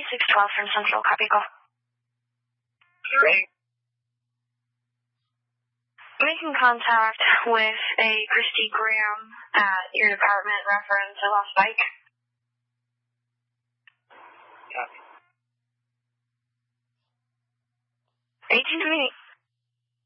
612 from Central, copy call. Ready? Making contact with a Christy Graham at your department, reference a lost bike. Copy. 1828.